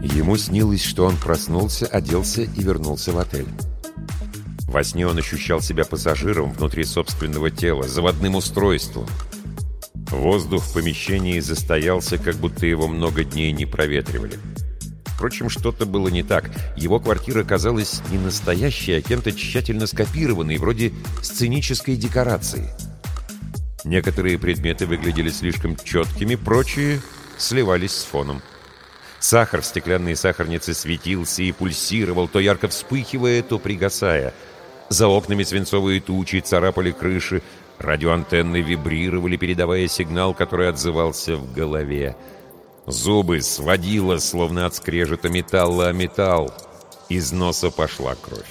Ему снилось, что он проснулся, оделся и вернулся в отель. Во сне он ощущал себя пассажиром внутри собственного тела, заводным устройством. Воздух в помещении застоялся, как будто его много дней не проветривали. Впрочем, что-то было не так. Его квартира казалась не настоящей, а кем-то тщательно скопированной, вроде сценической декорации. Некоторые предметы выглядели слишком четкими, прочие сливались с фоном. Сахар в стеклянной сахарнице светился и пульсировал, то ярко вспыхивая, то пригасая. За окнами свинцовые тучи царапали крыши, радиоантенны вибрировали, передавая сигнал, который отзывался в голове. Зубы сводило, словно от скрежета металла о металл. Из носа пошла кровь.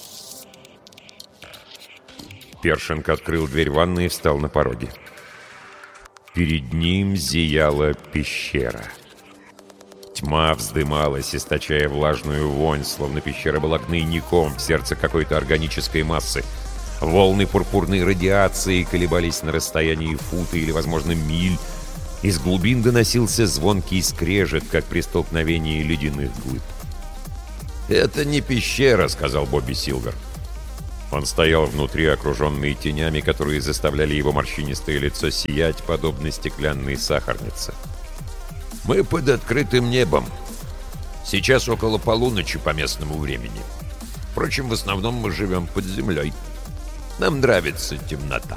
Першинг открыл дверь ванной и встал на пороге. Перед ним зияла пещера. Тьма вздымалась, источая влажную вонь, словно пещера была гнойником в сердце какой-то органической массы. Волны пурпурной радиации колебались на расстоянии фута или, возможно, миль. Из глубин доносился звонкий скрежет, как при столкновении ледяных глыб. «Это не пещера», — сказал Бобби Силвер. Он стоял внутри, окруженный тенями, которые заставляли его морщинистое лицо сиять, подобно стеклянной сахарнице. «Мы под открытым небом. Сейчас около полуночи по местному времени. Впрочем, в основном мы живем под землей. Нам нравится темнота».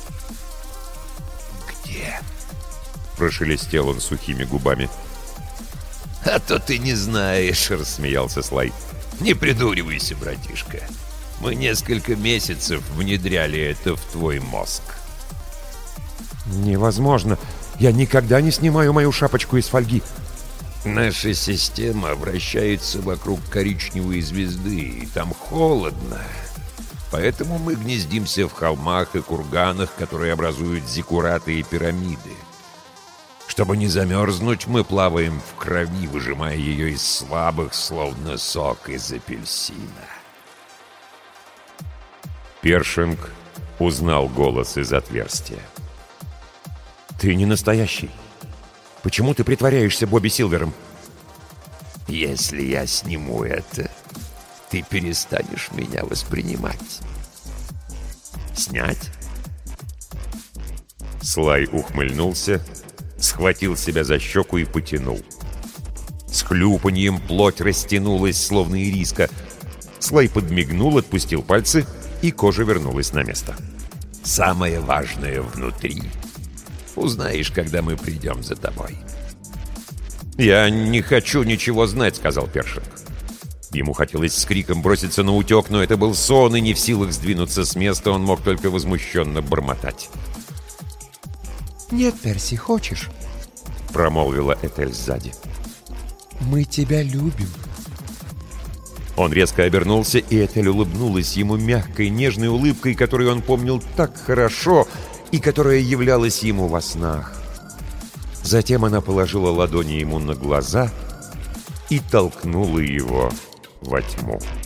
«Где?» — прошелестел он сухими губами. «А то ты не знаешь», — рассмеялся Слай. «Не придуривайся, братишка. Мы несколько месяцев внедряли это в твой мозг». «Невозможно. Я никогда не снимаю мою шапочку из фольги». «Наша система вращается вокруг коричневой звезды, и там холодно. Поэтому мы гнездимся в холмах и курганах, которые образуют зиккураты и пирамиды. Чтобы не замерзнуть, мы плаваем в крови, выжимая ее из слабых, словно сок из апельсина». Першинг узнал голос из отверстия. «Ты не настоящий. Почему ты притворяешься Бобби Силвером?» «Если я сниму это, ты перестанешь меня воспринимать». «Снять?» Слай ухмыльнулся, схватил себя за щеку и потянул. С хлюпаньем плоть растянулась, словно ириска. Слай подмигнул, отпустил пальцы, и кожа вернулась на место. «Самое важное внутри. Узнаешь, когда мы придем за тобой». «Я не хочу ничего знать», — сказал Першинг. Ему хотелось с криком броситься на утек, но это был сон, и не в силах сдвинуться с места, он мог только возмущенно бормотать. «Нет, Перси, хочешь?» — промолвила Этель сзади. «Мы тебя любим». Он резко обернулся, и Этель улыбнулась ему мягкой, нежной улыбкой, которую он помнил так хорошо и которая являлась ему во снах. Затем она положила ладони ему на глаза и толкнула его во тьму.